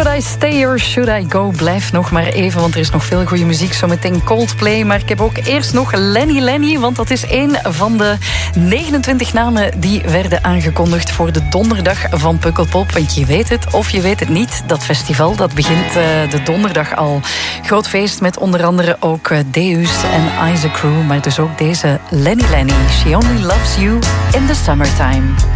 Should I stay or should I go? Blijf nog maar even, want er is nog veel goede muziek. Zometeen Coldplay, maar ik heb ook eerst nog Lenny, want dat is één van de 29 namen die werden aangekondigd voor de donderdag van Pukkelpop. Want je weet het of je weet het niet, dat festival dat begint de donderdag al. Groot feest met onder andere ook Deus en Isaac Crew, maar dus ook deze Lenny. She only loves you in the summertime.